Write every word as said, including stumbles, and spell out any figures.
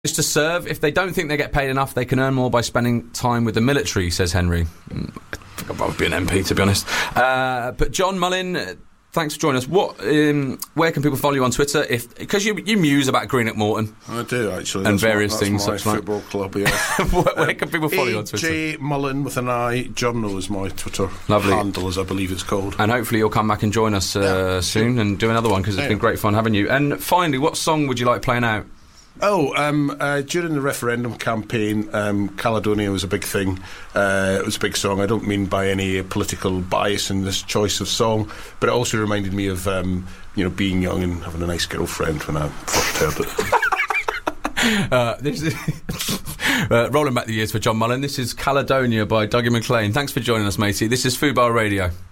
Is to serve. If they don't think they get paid enough, they can earn more by spending time with the military, says Henry. I think I'd rather be an M P, to be honest. Uh, but John Mullin, uh, thanks for joining us. What? Um, where can people follow you on Twitter? If because you you muse about Greenock Morton. I do, actually. And that's various my, things. That's my football like. club, yeah. where, where can people follow you on Twitter? A J Mullin with an I. John knows my Twitter Lovely. handle, as I believe it's called. And hopefully you'll come back and join us uh, yeah. soon and do another one, because it's yeah. been great fun having you. And finally, what song would you like playing out? Oh, um, uh, during the referendum campaign, um, Caledonia was a big thing. Uh, it was a big song. I don't mean by any political bias in this choice of song, but it also reminded me of, um, you know, being young and having a nice girlfriend when I first heard it. uh, this is uh, rolling back the years for John Mullin. This is Caledonia by Dougie MacLean. Thanks for joining us, matey. This is Fubar Radio.